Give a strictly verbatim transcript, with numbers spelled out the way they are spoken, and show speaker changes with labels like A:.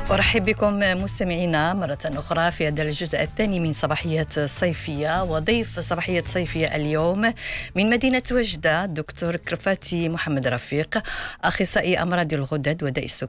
A: أرحب بكم مستمعينا مرة أخرى في هذا الجزء الثاني من صباحية صيفية. وضيف صباحية صيفية اليوم من مدينة وجدة دكتور كرفاتي محمد رفيق، أخصائي أمراض الغدد وداء السكر